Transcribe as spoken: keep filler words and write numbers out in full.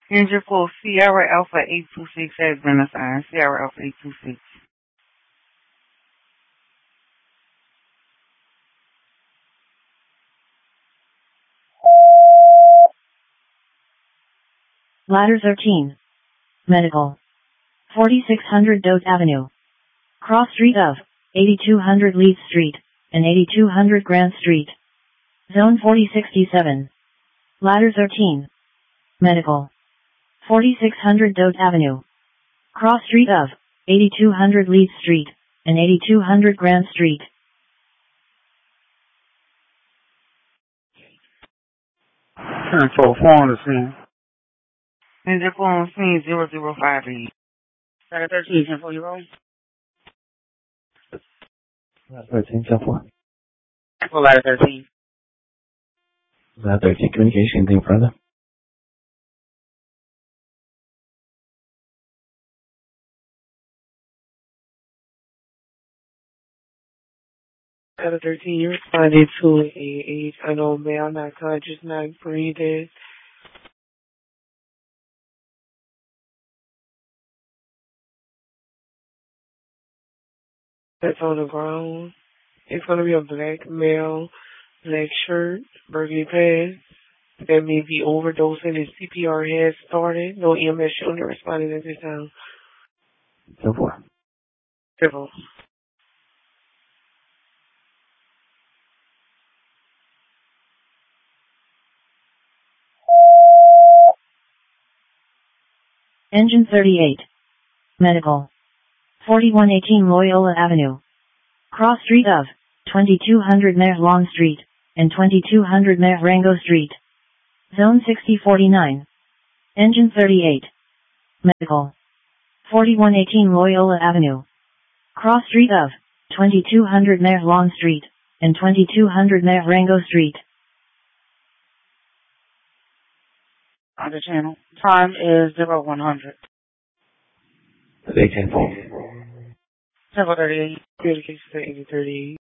Engine for Sierra Alpha eight two six has been assigned. Sierra Alpha eight two six. Ladder thirteen. Medical. forty-six hundred Dote Avenue. Cross Street of eighty-two hundred Leeds Street and eighty-two hundred Grant Street. Zone forty sixty-seven. Ladder thirteen. Medical. forty-six hundred Dote Avenue. Cross Street of eighty-two hundred Leeds Street and eighty-two hundred Grant Street. ten four, four on the scene. Engine four on scene zero zero five eight. Ladder thirteen, ten four, you roll? Ladder thirteen, ten four. For ladder thirteen. Ladder thirteen, communication, anything further? Ladder thirteen, you responded to an eight. I know male, not conscious, not breathing. That's on the ground. It's going to be a black male, black shirt, burgundy pants. That may be overdosing. His C P R has started. No E M S unit responding at this time. ten four. Civil. Engine thirty-eight. Medical. forty-one eighteen Loyola Avenue. Cross Street of twenty-two hundred Mer Long Street and twenty-two hundred Mer Rango Street. Zone sixty forty-nine. Engine thirty-eight. Medical. forty-one eighteen Loyola Avenue. Cross Street of twenty-two hundred Mer Long Street and twenty-two hundred Mer Rango Street. On the channel. Time is zero one hundred. Today, ten four. ten four thirty-eight. Communication to eighty thirty-eight.